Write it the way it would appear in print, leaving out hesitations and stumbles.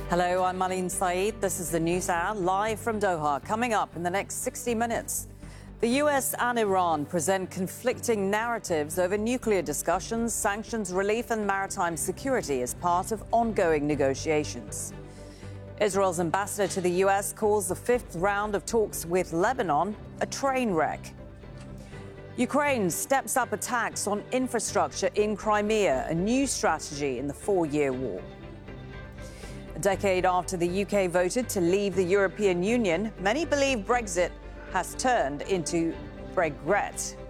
Hello, I'm Marlene Saeed. This is the News Hour, live from Doha. Coming up in the next 60 minutes, the US and Iran present conflicting narratives over nuclear discussions, sanctions relief and maritime security as part of ongoing negotiations. Israel's ambassador to the US calls the fifth round of talks with Lebanon a train wreck. Ukraine steps up attacks on infrastructure in Crimea, a new strategy in the four-year war. A decade after the UK voted to leave the European Union, many believe Brexit has turned into regret.